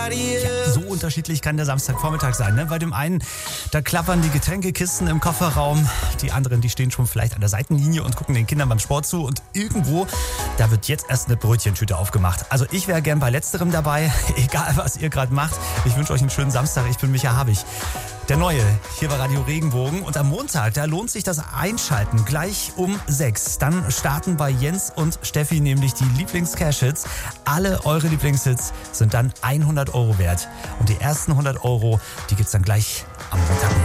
Ja, so unterschiedlich kann der Samstagvormittag sein. Ne? Bei dem einen, da klappern die Getränkekisten im Kofferraum. Die anderen, die stehen schon vielleicht an der Seitenlinie und gucken den Kindern beim Sport zu. Und irgendwo, da wird jetzt erst eine Brötchentüte aufgemacht. Also ich wäre gern bei Letzterem dabei. Egal, was ihr gerade macht. Ich wünsche euch einen schönen Samstag. Ich bin Micha Habich. Der Neue, hier bei Radio Regenbogen. Und am Montag, da lohnt sich das Einschalten gleich um 6. Dann starten bei Jens und Steffi nämlich die Lieblings-Cash-Hits. Alle eure Lieblingshits sind dann 100 € wert. Und die ersten 100 €, die gibt's dann gleich am Montag.